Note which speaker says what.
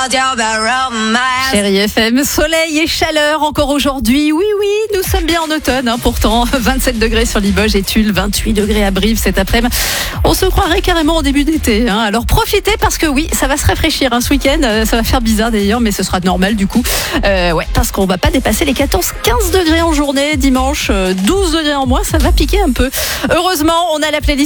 Speaker 1: Chérie FM, soleil et chaleur encore aujourd'hui. Oui, nous sommes bien en automne, pourtant. 27 degrés sur Limoges et Tulle, 28 degrés à Brive cet après-midi. On se croirait carrément au début d'été. Alors profitez parce que oui, ça va se rafraîchir ce week-end. Ça va faire bizarre d'ailleurs, mais ce sera normal du coup. Parce qu'on va pas dépasser les 14-15 degrés en journée. Dimanche, 12 degrés en moins, ça va piquer un peu. Heureusement, on a la playlist